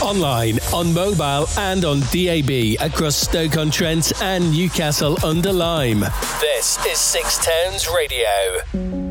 Online, on mobile and on DAB across Stoke-on-Trent and Newcastle-under-Lyme. This is Six Towns Radio.